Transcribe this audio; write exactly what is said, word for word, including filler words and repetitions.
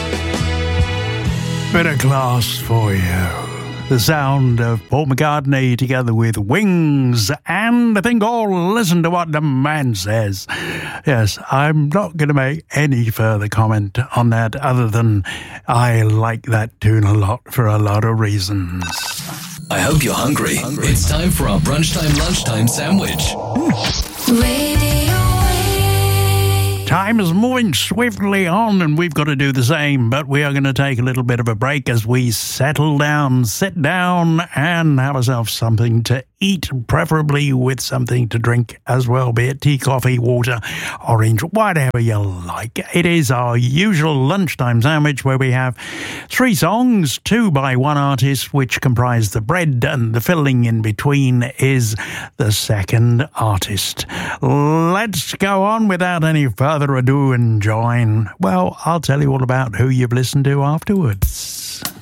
Bit of class for you. The sound of Paul McCartney together with Wings. And I think all listen to what the man says. Yes, I'm not going to make any further comment on that other than I like that tune a lot for a lot of reasons. I hope you're hungry. hungry. It's time for our brunchtime lunchtime sandwich. Radio. Time is moving swiftly on and we've got to do the same, but we are going to take a little bit of a break as we settle down, sit down and have ourselves something to eat, preferably with something to drink as well, be it tea, coffee, water, orange, whatever you like. It is our usual lunchtime sandwich where we have three songs, two by one artist, which comprise the bread, and the filling in between is the second artist. Let's go on without any further ado and join, well, I'll tell you all about who you've listened to afterwards.